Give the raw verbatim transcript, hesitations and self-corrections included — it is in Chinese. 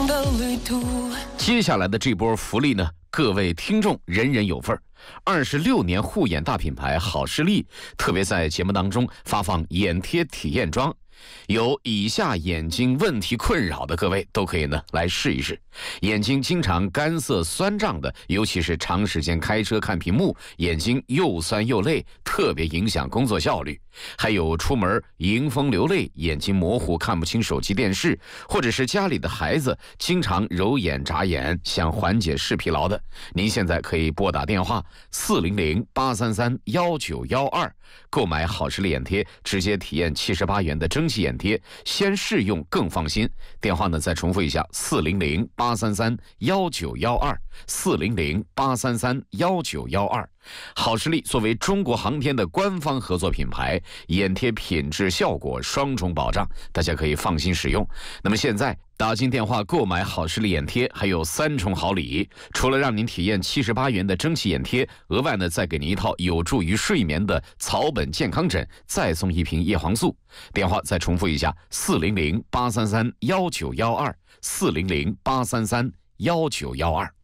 梦的旅途。 接下来的这波福利呢，各位听众人人有份儿。二十六年护眼大品牌好视力特别在节目当中发放眼贴体验装，有以下眼睛问题困扰的各位都可以呢来试一试。眼睛经常干涩酸胀的，尤其是长时间开车看屏幕，眼睛又酸又累，特别影响工作效率。还有出门迎风流泪，眼睛模糊看不清手机电视，或者是家里的孩子经常揉眼眨眼，想缓解视疲劳的，您现在可以拨打电话四零零八三三幺九幺二购买好视力眼贴，直接体验七十八元的蒸汽眼贴，先试用更放心。电话呢再重复一下四零零八三三幺九幺二四零零八三三幺九幺二。好视力作为中国航天的官方合作品牌，眼贴品质效果双重保障，大家可以放心使用。那么现在打进电话购买好视力眼贴，还有三重好礼，除了让您体验七十八元的蒸汽眼贴，额外呢再给您一套有助于睡眠的草本健康枕，再送一瓶叶黄素。电话再重复一下四零零八三三幺九幺二四零零八三三幺九幺二。